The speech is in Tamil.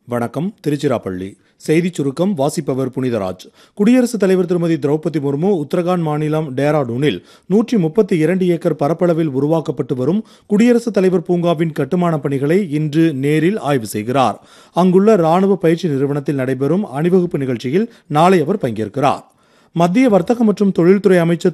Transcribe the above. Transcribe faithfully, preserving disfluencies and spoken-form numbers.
வணக்கம். திருச்சிராப்பள்ளி செய்திச் சுருக்கம் வாசிப்பவர் புனிதராஜ். குடியரசுத் தலைவர் திருமதி திரௌபதி முர்மு உத்தரகாண்ட் மாநிலம் டேராடூனில் நூற்றி முப்பத்தி இரண்டு ஏக்கர் பரப்பளவில் உருவாக்கப்பட்டு வரும் குடியரசுத் தலைவர் பூங்காவின் கட்டுமான பணிகளை இன்று நேரில் ஆய்வு செய்கிறார். அங்குள்ள ராணுவ பயிற்சி நிறுவனத்தில் நடைபெறும் அணிவகுப்பு நிகழ்ச்சியில் நாளை அவர் பங்கேற்கிறார். மத்திய வர்த்தக மற்றும் தொழில்துறை அமைச்சர்